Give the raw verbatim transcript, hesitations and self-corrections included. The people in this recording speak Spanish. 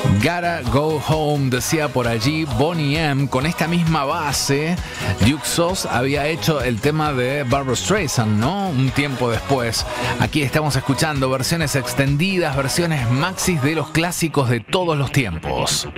Gotta Go Home, decía por allí Boney M. Con esta misma base, Duke Sauce había hecho el tema de Barbra Streisand, ¿no? Un tiempo después. Aquí estamos escuchando versiones extendidas, versiones maxis de los clásicos de todos los tiempos.